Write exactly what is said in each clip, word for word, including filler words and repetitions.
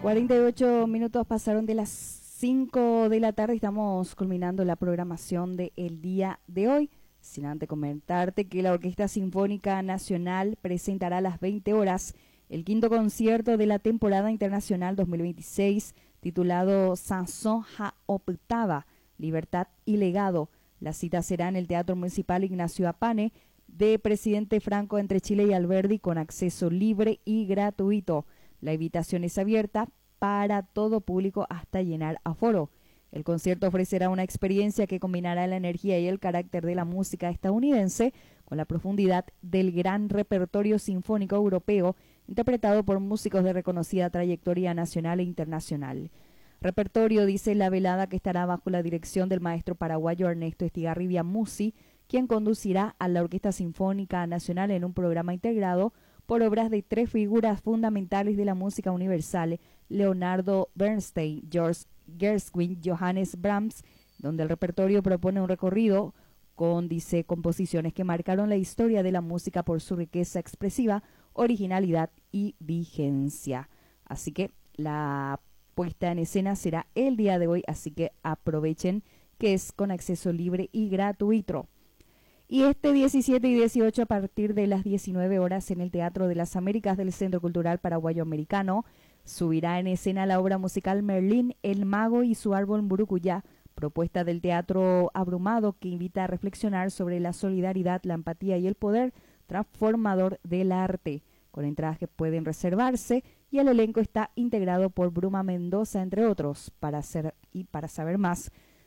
cuarenta y ocho minutos pasaron de las cinco de la tarde. Estamos culminando la programación del día de hoy. Sin antes comentarte que la Orquesta Sinfónica Nacional presentará a las veinte horas el quinto concierto de la temporada internacional dos mil veintiséis, titulado Chanson à Octava, Libertad y Legado. La cita será en el Teatro Municipal Ignacio Apane de Presidente Franco entre Chile y Alberdi, con acceso libre y gratuito. La invitación es abierta para todo público hasta llenar aforo. El concierto ofrecerá una experiencia que combinará la energía y el carácter de la música estadounidense con la profundidad del gran repertorio sinfónico europeo, interpretado por músicos de reconocida trayectoria nacional e internacional. Repertorio, dice la velada, que estará bajo la dirección del maestro paraguayo Ernesto Estigarribia Musi, quien conducirá a la Orquesta Sinfónica Nacional en un programa integrado por obras de tres figuras fundamentales de la música universal: Leonardo Bernstein, George Gershwin, Johannes Brahms, donde el repertorio propone un recorrido con, dice, composiciones que marcaron la historia de la música por su riqueza expresiva, originalidad y vigencia. Así que la puesta en escena será el día de hoy, así que aprovechen, que es con acceso libre y gratuito. Y este diecisiete y dieciocho, a partir de las diecinueve horas, en el Teatro de las Américas del Centro Cultural Paraguayo Americano, subirá en escena la obra musical Merlín, el Mago y su Árbol Mburucuyá, propuesta del Teatro Abrumado, que invita a reflexionar sobre la solidaridad, la empatía y el poder transformador del arte, con entradas que pueden reservarse, y el elenco está integrado por Bruma Mendoza, entre otros. Para hacer y para saber más,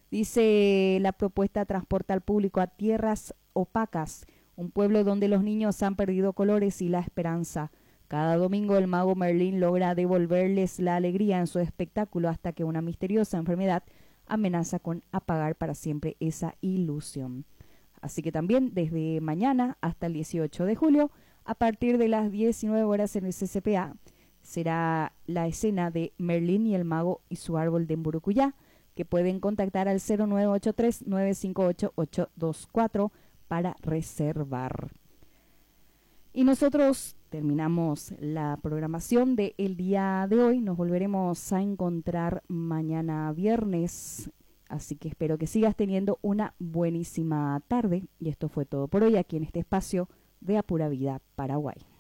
dice, la propuesta transporta al público a tierras opacas, un pueblo donde los niños han perdido colores y la esperanza. Cada domingo el mago Merlín logra devolverles la alegría en su espectáculo, hasta que una misteriosa enfermedad amenaza con apagar para siempre esa ilusión. Así que también desde mañana hasta el dieciocho de julio, a partir de las diecinueve horas en el C C P A, será la escena de Merlín y el Mago y su Árbol de Mburucuyá, que pueden contactar al cero nueve ocho tres, nueve cinco ocho, ocho dos cuatro para reservar. Y nosotros terminamos la programación del día de hoy. Nos volveremos a encontrar mañana viernes, así que espero que sigas teniendo una buenísima tarde. Y esto fue todo por hoy aquí en este espacio de A Pura Vida Paraguay.